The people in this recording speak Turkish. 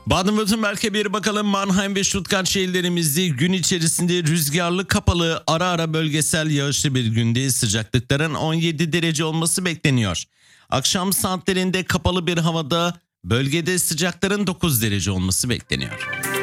Baden-Württemberg'e bir bakalım. Mannheim ve Stuttgart şehirlerimizde gün içerisinde rüzgarlı, kapalı, ara ara bölgesel yağışlı bir gündeyiz. Sıcaklıkların 17 derece olması bekleniyor. Akşam saatlerinde kapalı bir havada, bölgede sıcakların 9 derece olması bekleniyor.